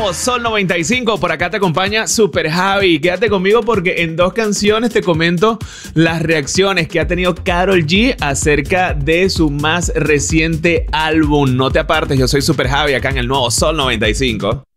nuevo Sol 95. Por acá te acompaña Super Javi. Quédate conmigo porque en 2 canciones te comento las reacciones que ha tenido Karol G acerca de su más reciente álbum. No te apartes, yo soy Super Javi acá en el nuevo Sol 95.